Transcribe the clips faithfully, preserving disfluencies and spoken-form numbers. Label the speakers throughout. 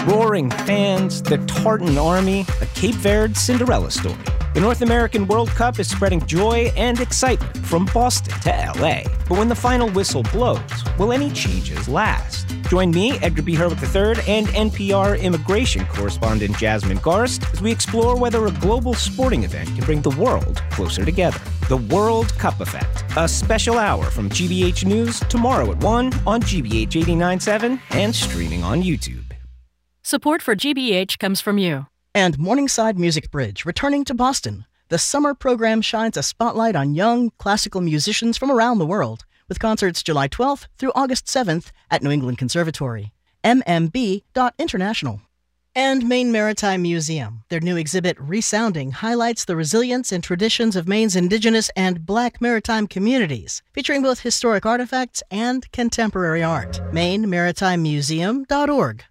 Speaker 1: Roaring fans, the Tartan Army, a Cape Verde Cinderella story. The North American World Cup is spreading joy and excitement from Boston to L A. But when the final whistle blows, will any changes last? Join me, Edgar B. Hurwitz the third, and N P R immigration correspondent Jasmine Garst as we explore whether a global sporting event can bring the world closer together. The World Cup Effect, a special hour from G B H News tomorrow at one on G B H eighty-nine point seven and streaming on YouTube.
Speaker 2: Support for G B H comes from you.
Speaker 3: And Morningside Music Bridge, returning to Boston. The summer program shines a spotlight on young classical musicians from around the world, with concerts July twelfth through August seventh at New England Conservatory. M M B dot international. And Maine Maritime Museum. Their new exhibit, Resounding, highlights the resilience and traditions of Maine's indigenous and Black maritime communities, featuring both historic artifacts and contemporary art. Maine Maritime Museum dot org.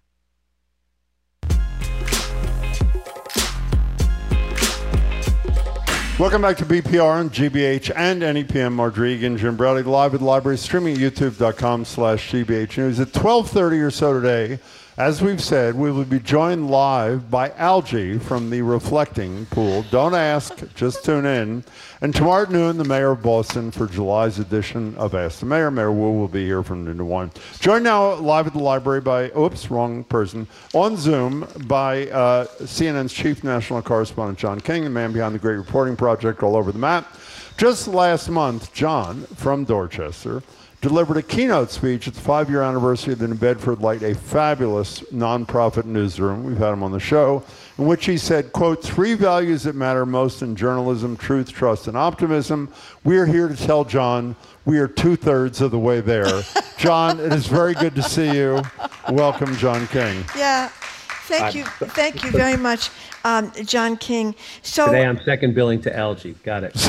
Speaker 4: Welcome back to B P R on G B H and N E P M. Margery Egan, Jim Browley, live at the library, streaming at youtube dot com slash G B H News. At twelve thirty or so today, as we've said, we will be joined live by Algie from the Reflecting Pool. Don't ask, just tune in. And tomorrow at noon, the mayor of Boston for July's edition of Ask the Mayor. Mayor Wu will be here from noon to one. Joined now live at the library by, oops, wrong person, on Zoom by uh, C N N's chief national correspondent, John King, the man behind the great reporting project all over the map. Just last month, John from Dorchester delivered a keynote speech at the five-year anniversary of the New Bedford Light, a fabulous nonprofit newsroom. We've had him on the show, in which he said, quote, three values that matter most in journalism: truth, trust, and optimism. We're here to tell John we are two-thirds of the way there. John, it is very good to see you. Welcome, John King.
Speaker 5: Yeah, thank you. Thank you very much, um, John King. So
Speaker 6: today I'm second billing to Algie. Got it.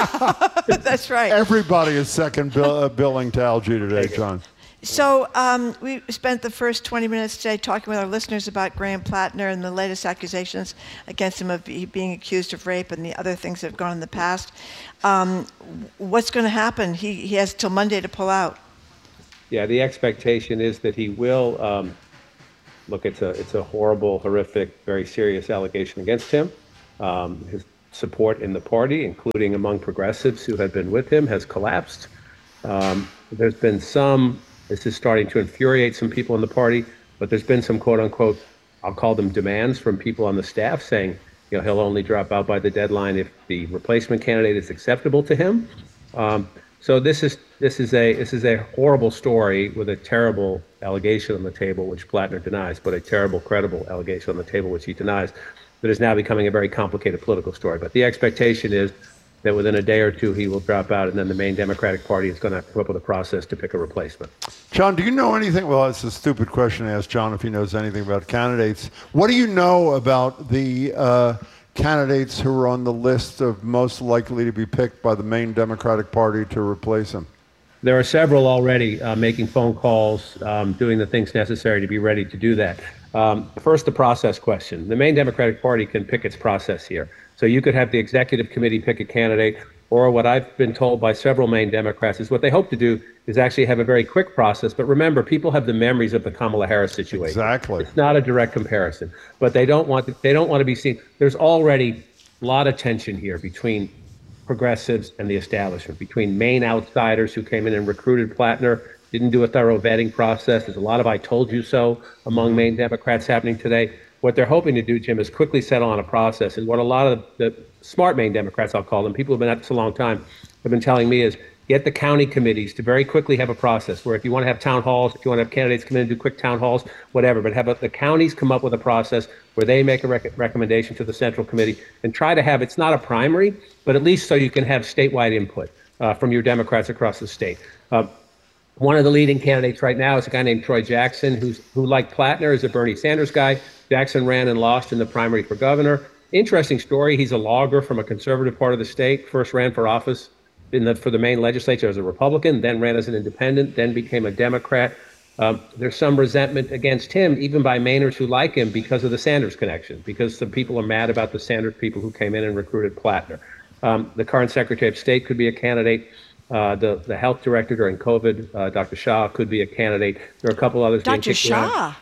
Speaker 5: That's right.
Speaker 4: Everybody is second bill, uh, billing to Algie today, John.
Speaker 5: So um, we spent the first twenty minutes today talking with our listeners about Graham Plattner and the latest accusations against him of be, being accused of rape and the other things that have gone in the past. Um, what's going to happen? He, he has till Monday to pull out.
Speaker 6: Yeah, the expectation is that he will. Um, look, it's a it's a horrible, horrific, very serious allegation against him. Um, his support in the party, including among progressives who had been with him, has collapsed. Um, there's been some. This is starting to infuriate some people in the party, but there's been some quote unquote, I'll call them demands from people on the staff saying, you know, he'll only drop out by the deadline if the replacement candidate is acceptable to him. Um, so this is this is a this is a horrible story with a terrible allegation on the table, which Plattner denies, but a terrible, credible allegation on the table, which he denies, that is now becoming a very complicated political story. But the expectation is that within a day or two he will drop out, and then the Maine Democratic Party is going to have to come up with a process to pick a replacement.
Speaker 4: John, do you know anything? Well, it's a stupid question to ask John if he knows anything about candidates. What do you know about the uh, candidates who are on the list of most likely to be picked by the Maine Democratic Party to replace him?
Speaker 6: There are several already uh, making phone calls, um, doing the things necessary to be ready to do that. Um, first, the process question. The Maine Democratic Party can pick its process here. So you could have the executive committee pick a candidate, or what I've been told by several Maine Democrats is what they hope to do is actually have a very quick process. But remember, people have the memories of the Kamala Harris situation.
Speaker 4: Exactly.
Speaker 6: It's not a direct comparison, but they don't want to, they don't want to be seen. There's already a lot of tension here between progressives and the establishment, between Maine outsiders who came in and recruited Plattner, didn't do a thorough vetting process. There's a lot of I told you so among Maine Democrats happening today. What they're hoping to do, Jim, is quickly settle on a process. And what a lot of the smart Maine Democrats, I'll call them, people who have been at this a long time, have been telling me is get the county committees to very quickly have a process where if you want to have town halls, if you want to have candidates come in and do quick town halls, whatever, but have a, the counties come up with a process where they make a rec- recommendation to the central committee and try to have, it's not a primary, but at least so you can have statewide input uh, from your Democrats across the state. Uh, One of the leading candidates right now is a guy named Troy Jackson, who's who, like Plattner, is a Bernie Sanders guy. Jackson ran and lost in the primary for governor. Interesting story. He's a logger from a conservative part of the state. First ran for office in the for the Maine legislature as a Republican, then ran as an independent, then became a Democrat. Um, there's some resentment against him, even by Mainers who like him, because of the Sanders connection, because some people are mad about the Sanders people who came in and recruited Plattner. Um, the current Secretary of State could be a candidate. Uh, the, the health director during COVID, uh, Doctor Shah, could be a candidate. There are a couple others.
Speaker 5: Doctor Shah?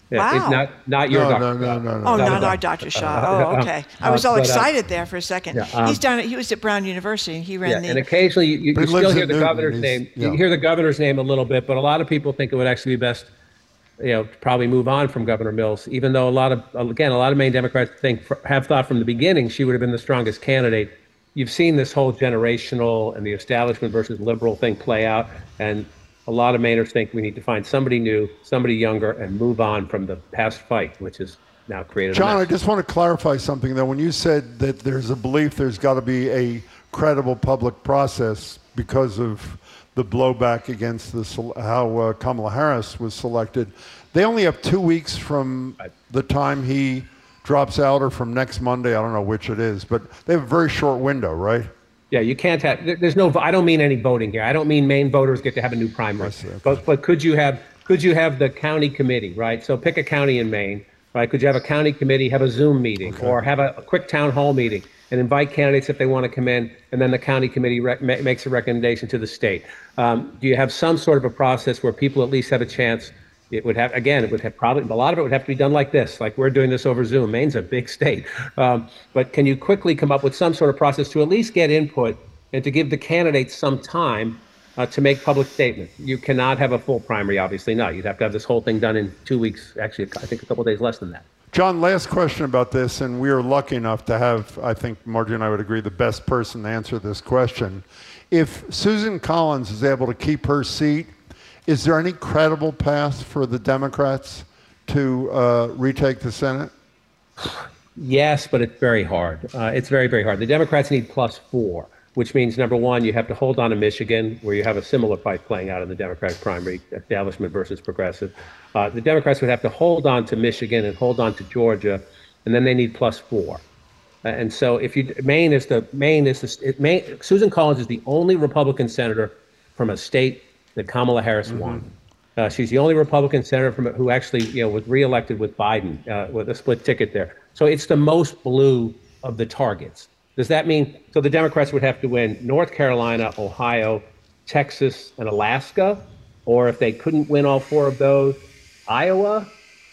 Speaker 6: Yeah,
Speaker 5: Wow.
Speaker 6: It's not, not your
Speaker 4: No,
Speaker 6: doctor.
Speaker 4: no, no, no, no.
Speaker 5: Oh,
Speaker 6: Not
Speaker 5: not
Speaker 6: a
Speaker 5: our
Speaker 6: doctor.
Speaker 5: Doctor Shaw. Oh, okay. I was
Speaker 6: Uh,
Speaker 5: all
Speaker 6: but, uh,
Speaker 5: excited there for a second.
Speaker 6: yeah, um,
Speaker 5: He's done it. He was at Brown University, and he ran
Speaker 6: Yeah,
Speaker 5: the.
Speaker 6: and occasionally you, you,
Speaker 4: But
Speaker 6: you
Speaker 4: he lives
Speaker 6: still
Speaker 4: in
Speaker 6: hear the
Speaker 4: Newton.
Speaker 6: governor's
Speaker 4: He's-
Speaker 6: name.
Speaker 4: yeah.
Speaker 6: You hear the governor's name a little bit, but a lot of people think it would actually be best, you know, to probably move on from Governor Mills, even though a lot of, again, a lot of Maine Democrats think, have thought from the beginning she would have been the strongest candidate. You've seen this whole generational and the establishment versus liberal thing play out, and a lot of Mainers think we need to find somebody new, somebody younger, and move on from the past fight, which is now created.
Speaker 4: John,
Speaker 6: a
Speaker 4: I
Speaker 6: mess.
Speaker 4: just want to clarify something, though. When you said that there's a belief there's got to be a credible public process because of the blowback against the, sele- how uh, Kamala Harris was selected, they only have two weeks from the time he drops out or from next Monday. I don't know which it is, but they have a very short window, right?
Speaker 6: Yeah, you can't have. there- There's no. I don't mean any voting here. I don't mean Maine voters get to have a new primary.
Speaker 4: see, okay.
Speaker 6: But but could you have could you have the county committee, right? So pick a county in Maine, right? Could you have a county committee, have a Zoom meeting, or have a, a quick town hall meeting, and invite candidates if they want to come in, and then the county committee rec- ma- makes a recommendation to the state. Um, do you have some sort of a process where people at least have a chance? It would have, again, it would have probably, a lot of it would have to be done like this, like we're doing this over Zoom. Maine's a big state. Um, but can you quickly come up with some sort of process to at least get input and to give the candidates some time uh, to make public statements? You cannot have a full primary, obviously not. You'd have to have this whole thing done in two weeks, actually, I think a couple of days less than that.
Speaker 4: John, last question about this, and we are lucky enough to have, I think Margie and I would agree, the best person to answer this question. If Susan Collins is able to keep her seat, is there any credible path for the Democrats to uh, retake the Senate?
Speaker 6: Yes, but it's very hard. Uh, it's very, very hard. The Democrats need plus four, which means, number one, you have to hold on to Michigan, where you have a similar fight playing out in the Democratic primary, establishment versus progressive. Uh, the Democrats would have to hold on to Michigan and hold on to Georgia, and then they need plus four. Uh, and so if you, Maine is the, Maine is the, it, Maine, Susan Collins is the only Republican senator from a state that Kamala Harris mm-hmm. won. Uh, she's the only Republican senator from who actually, you know, was reelected with Biden uh, with a split ticket there. So it's the most blue of the targets. Does that mean, so the Democrats would have to win North Carolina, Ohio, Texas, and Alaska? Or if they couldn't win all four of those, Iowa?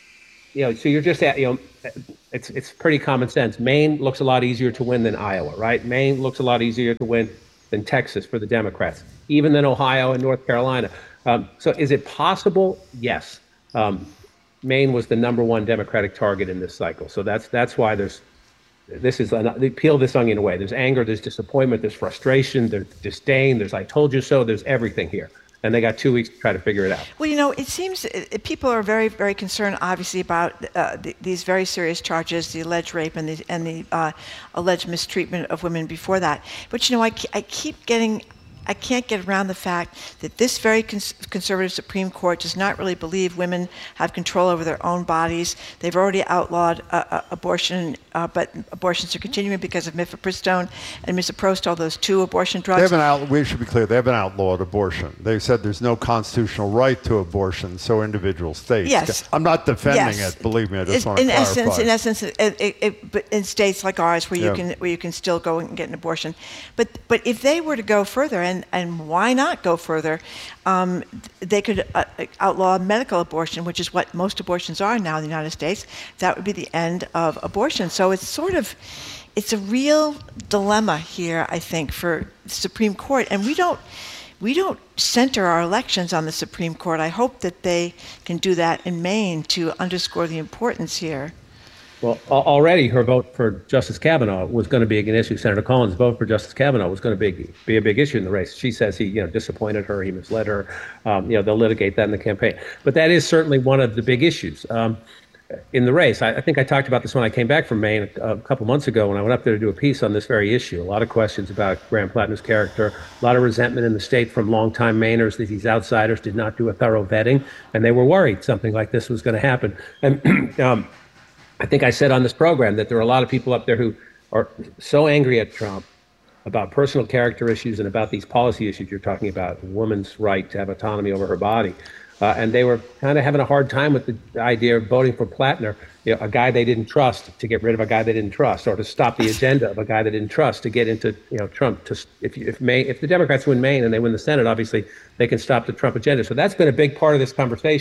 Speaker 6: You know, so you're just at, you know, it's it's pretty common sense. Maine looks a lot easier to win than Iowa, right? Maine looks a lot easier to win than Texas for the Democrats, even than Ohio and North Carolina. Um, so is it possible? Yes. Um, Maine was the number one Democratic target in this cycle. So that's that's why there's, this is, they peel this onion away. There's anger, there's disappointment, there's frustration, there's disdain, there's I told you so, there's everything here. And they got two weeks to try to figure it out.
Speaker 5: Well, you know, it seems uh, people are very, very concerned, obviously, about uh, the, these very serious charges, the alleged rape and the, and the uh, alleged mistreatment of women before that. But, you know, I, I keep getting, I can't get around the fact that this very cons- conservative Supreme Court does not really believe women have control over their own bodies. They've already outlawed uh, uh, abortion, uh, but abortions are continuing because of mifepristone and misoprostol, those two abortion drugs.
Speaker 4: They haven't out, we should be clear, they haven't outlawed abortion. They said there's no constitutional right to abortion, so individual states.
Speaker 5: Yes.
Speaker 4: I'm not defending
Speaker 5: Yes.
Speaker 4: it, believe me, I just
Speaker 5: It's-
Speaker 4: want to
Speaker 5: in
Speaker 4: clarify.
Speaker 5: essence, in essence, it, it, it, but in states like ours where you
Speaker 4: Yeah.
Speaker 5: can where you can still go and get an abortion, but but if they were to go further, and, and why not go further, um, they could uh, outlaw medical abortion, which is what most abortions are now in the United States. That would be the end of abortion. So it's sort of, it's a real dilemma here, I think, for the Supreme Court, and we don't. We don't center our elections on the Supreme Court. I hope that they can do that in Maine to underscore the importance here.
Speaker 6: Well, al- already her vote for Justice Kavanaugh was going to be an issue. Senator Collins' vote for Justice Kavanaugh was going to be, be a big issue in the race. She says he, you know, disappointed her, he misled her. Um, you know, they'll litigate that in the campaign. But that is certainly one of the big issues um, in the race. I, I think I talked about this when I came back from Maine a, a couple months ago when I went up there to do a piece on this very issue. A lot of questions about Graham Plattner's character, a lot of resentment in the state from longtime Mainers that these outsiders did not do a thorough vetting, and they were worried something like this was going to happen. And um, I think I said on this program that there are a lot of people up there who are so angry at Trump about personal character issues and about these policy issues you're talking about, women's right to have autonomy over her body. Uh, and they were kind of having a hard time with the idea of voting for Plattner, you know, a guy they didn't trust, to get rid of a guy they didn't trust, or to stop the agenda of a guy they didn't trust, to get into, you know, Trump. To, if if, Maine, if the Democrats win Maine and they win the Senate, obviously they can stop the Trump agenda. So that's been a big part of this conversation.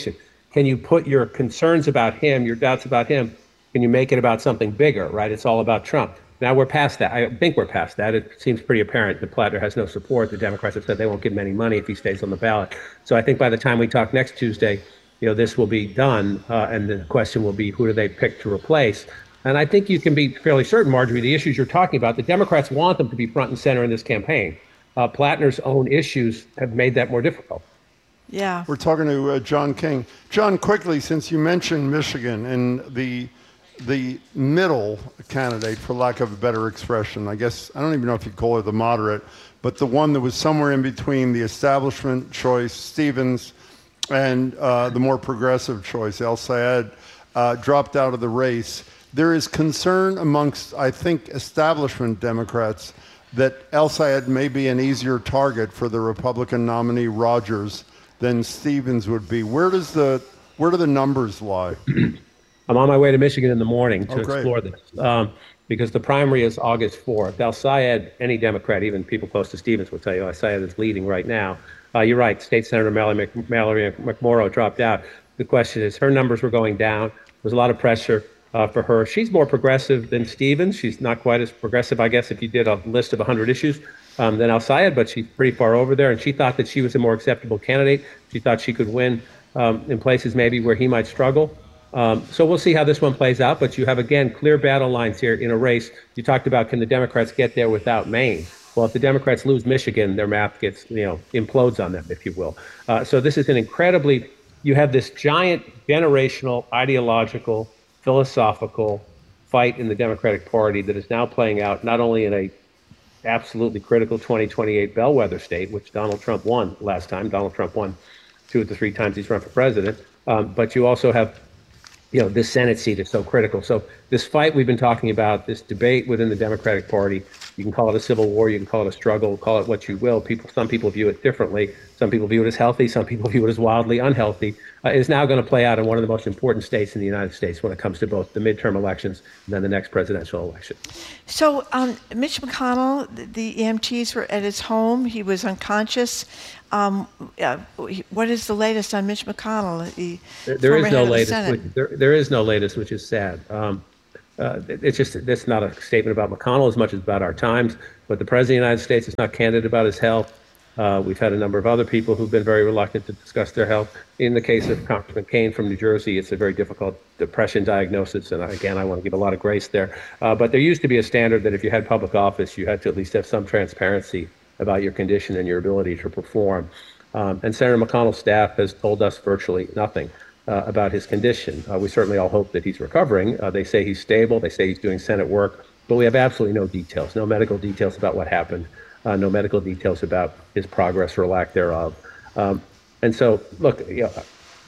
Speaker 6: can you put your concerns about him, your doubts about him, can you make it about something bigger, right? It's all about Trump. Now we're past that. I think we're past that. It seems pretty apparent that Plattner has no support. The Democrats have said they won't give him any money if he stays on the ballot. So I think by the time we talk next Tuesday, you know, this will be done, uh, and the question will be, who do they pick to replace? And I think you can be fairly certain, Marjorie, the issues you're talking about, the Democrats want them to be front and center in this campaign. Uh, Plattner's own issues have made that more difficult.
Speaker 5: Yeah.
Speaker 4: We're talking to uh, John King. John, quickly, since you mentioned Michigan and the the middle candidate, for lack of a better expression, I guess, I don't even know if you call her the moderate, but the one that was somewhere in between the establishment choice, Stevens, and uh, the more progressive choice, El Sayed, uh, dropped out of the race. There is concern amongst, I think, establishment Democrats that El Sayed may be an easier target for the Republican nominee Rogers than Stevens would be. Where does the where do the numbers lie?
Speaker 6: I'm on my way to Michigan in the morning to
Speaker 4: Oh, great.
Speaker 6: explore this, um, because the primary is August fourth. El Sayed, any Democrat, even people close to Stevens, will tell you El Sayed is leading right now. Uh, you're right. State Senator Mallory, Mc, Mallory McMorrow dropped out. The question is, her numbers were going down. There's a lot of pressure uh, for her. She's more progressive than Stevens. She's not quite as progressive, I guess, if you did a list of one hundred issues, um, than El Sayed, but she's pretty far over there. And she thought that she was a more acceptable candidate. She thought she could win um, in places maybe where he might struggle. Um, so we'll see how this one plays out. But you have, again, clear battle lines here in a race. You talked about, can the Democrats get there without Maine? Well, if the Democrats lose Michigan, their map gets, you know, implodes on them, if you will. Uh, so this is an incredibly, you have this giant generational, ideological, philosophical fight in the Democratic Party that is now playing out not only in a absolutely critical twenty twenty-eight bellwether state, which Donald Trump won last time. Donald Trump won two of the three times he's run for president. Um, but you also have, you know, this Senate seat is so critical. So this fight we've been talking about, this debate within the Democratic Party, you can call it a civil war, you can call it a struggle, call it what you will. People, some people view it differently. Some people view it as healthy. Some people view it as wildly unhealthy. Uh, is now going to play out in one of the most important states in the United States when it comes to both the midterm elections and then the next presidential election.
Speaker 5: So um, Mitch McConnell, the, the E M Ts were at his home. He was unconscious. Um, uh, what is the latest on Mitch McConnell? The
Speaker 6: There, there is
Speaker 5: former
Speaker 6: no
Speaker 5: head of the
Speaker 6: latest.
Speaker 5: Senate?
Speaker 6: Which, there, there is no latest, which is sad. Um, uh, it's just that's not a statement about McConnell as much as about our times. But the president of the United States is not candid about his health. Uh, we've had a number of other people who've been very reluctant to discuss their health. In the case of Congressman Kaine from New Jersey, it's a very difficult depression diagnosis. And again, I want to give a lot of grace there. Uh, but there used to be a standard that if you had public office, you had to at least have some transparency about your condition and your ability to perform. Um, and Senator McConnell's staff has told us virtually nothing uh, about his condition. Uh, we certainly all hope that he's recovering. Uh, they say he's stable. They say he's doing Senate work. But we have absolutely no details, no medical details about what happened. Uh, no medical details about his progress or lack thereof. Um, and so, look, you know,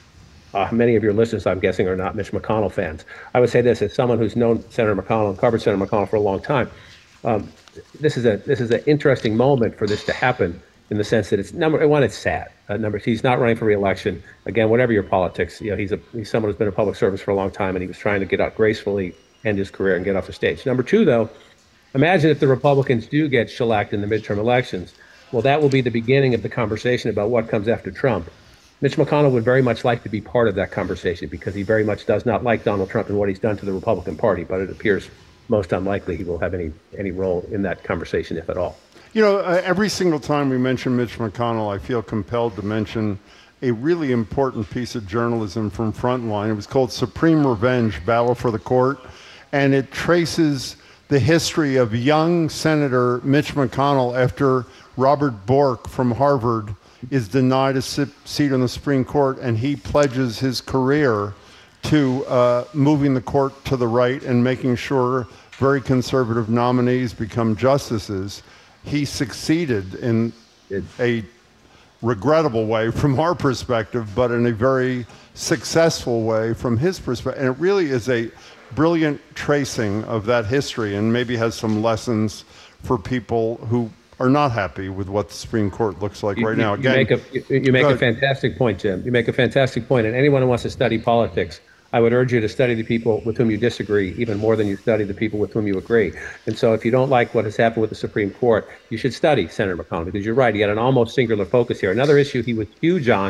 Speaker 6: uh, many of your listeners, I'm guessing, are not Mitch McConnell fans. I would say this as someone who's known Senator McConnell and covered Senator McConnell for a long time. Um, this is a this is an interesting moment for this to happen in the sense that it's number one, it's sad. Uh, number two, he's not running for re-election. Again, whatever your politics, you know, he's a he's someone who's been in public service for a long time, and he was trying to get out gracefully, end his career, and get off the stage. Number two, though. Imagine if the Republicans do get shellacked in the midterm elections. Well, that will be the beginning of the conversation about what comes after Trump. Mitch McConnell would very much like to be part of that conversation because he very much does not like Donald Trump and what he's done to the Republican Party, but it appears most unlikely he will have any, any role in that conversation, if at all.
Speaker 4: You know, uh, every single time we mention Mitch McConnell, I feel compelled to mention a really important piece of journalism from Frontline. It was called Supreme Revenge, Battle for the Court, and it traces the history of young Senator Mitch McConnell after Robert Bork from Harvard is denied a seat on the Supreme Court, and he pledges his career to uh, moving the court to the right and making sure very conservative nominees become justices. He succeeded in a regrettable way from our perspective, but in a very successful way from his perspective. And it really is a brilliant tracing of that history and maybe has some lessons for people who are not happy with what the Supreme Court looks like
Speaker 6: you,
Speaker 4: right
Speaker 6: you,
Speaker 4: now. Again,
Speaker 6: you make, a, you, you make a fantastic point, Jim. You make a fantastic point. And anyone who wants to study politics, I would urge you to study the people with whom you disagree even more than you study the people with whom you agree. And so if you don't like what has happened with the Supreme Court, you should study Senator McConnell, because you're right. He had an almost singular focus here. Another issue he was huge on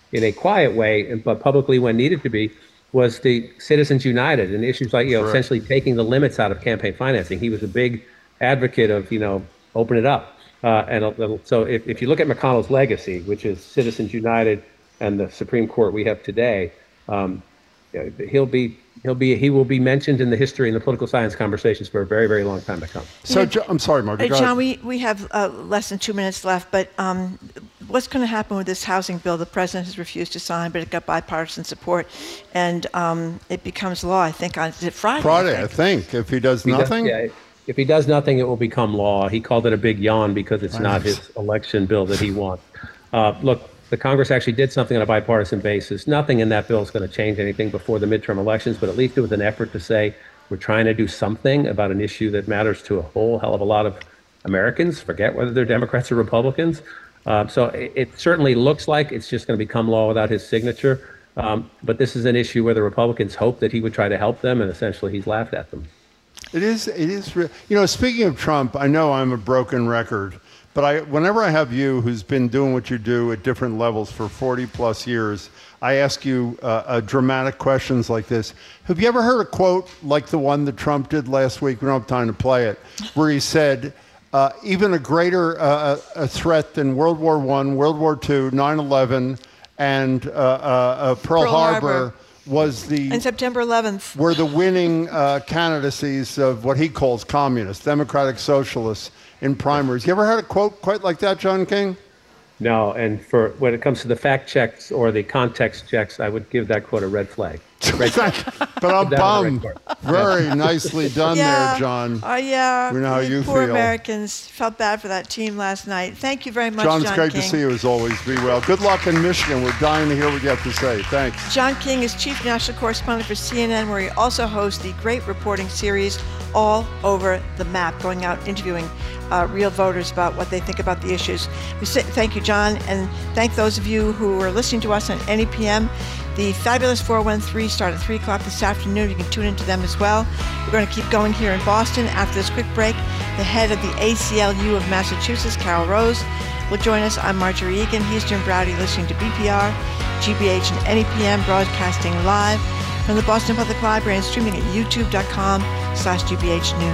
Speaker 6: in a quiet way, but publicly when needed to be, was the Citizens United and issues like, you know,
Speaker 4: Right.
Speaker 6: essentially taking the limits out of campaign financing. He was a big advocate of, you know, open it up. Uh, and uh, so if, if you look at McConnell's legacy, which is Citizens United and the Supreme Court we have today, um, he'll be he'll be he will be mentioned in the history and the political science conversations for a very, very long time to come.
Speaker 4: So, Jo- I'm sorry, Margaret.
Speaker 5: Hey,
Speaker 4: go ahead.
Speaker 5: John, we, we have uh, less than two minutes left, but um, what's going to happen with this housing bill? The president has refused to sign, but it got bipartisan support, and um, it becomes law, I think, on is it Friday?
Speaker 4: Friday,
Speaker 5: I
Speaker 4: I
Speaker 5: think.
Speaker 4: think, if he does
Speaker 6: If he does-
Speaker 4: nothing.
Speaker 6: yeah, if he does nothing, it will become law. He called it a big yawn because it's not his election bill that he wants. Uh, look, the Congress actually did something on a bipartisan basis. Nothing in that bill is going to change anything before the midterm elections, but at least it was an effort to say we're trying to do something about an issue that matters to a whole hell of a lot of Americans, forget whether they're Democrats or Republicans. Uh, so it, it certainly looks like it's just going to become law without his signature. Um, but this is an issue where the Republicans hope that he would try to help them, and essentially he's laughed at them.
Speaker 4: It is, it is, re- you know, speaking of Trump, I know I'm a broken record, but I, whenever I have you, who's been doing what you do at different levels for forty plus years, I ask you uh, uh, dramatic questions like this. Have you ever heard a quote like the one that Trump did last week? We don't have time to play it, where he said, uh, even a greater uh, a threat than World War One, World War Two, nine eleven, and uh, uh, uh, Pearl,
Speaker 5: Pearl
Speaker 4: Harbor,
Speaker 5: Harbor.
Speaker 4: was the
Speaker 5: And September eleventh.
Speaker 4: were the winning uh, candidacies of what he calls communists, democratic socialists in primaries. You ever heard a quote quite like that, John King?
Speaker 6: No, and for when it comes to the fact checks or the context checks, I would give that quote a red flag. Red flag.
Speaker 4: But I'm
Speaker 6: Down the
Speaker 4: bummed.
Speaker 6: red court.
Speaker 4: Very nicely done
Speaker 5: Yeah.
Speaker 4: there, John.
Speaker 5: Oh, yeah.
Speaker 4: We know how
Speaker 5: the
Speaker 4: you
Speaker 5: poor
Speaker 4: feel.
Speaker 5: Americans felt bad for that team last night. Thank you very much,
Speaker 4: John, it's
Speaker 5: John
Speaker 4: great
Speaker 5: King.
Speaker 4: to see you as always. Be well. Good luck in Michigan. We're dying to hear what you have to say. Thanks.
Speaker 5: John King is Chief National Correspondent for C N N, where he also hosts the great reporting series All Over the Map, going out interviewing uh, real voters about what they think about the issues. We say thank you, John, and thank those of you who are listening to us on N E P M. The Fabulous four one three start at three o'clock this afternoon. You can tune into them as well. We're going to keep going here in Boston. After this quick break, the head of the A C L U of Massachusetts, Carol Rose, will join us. I'm Marjorie Egan. He's Jim Browdy, listening to B P R, G B H, and N E P M, broadcasting live from the Boston Public Library and streaming at youtube dot com slash G B H News.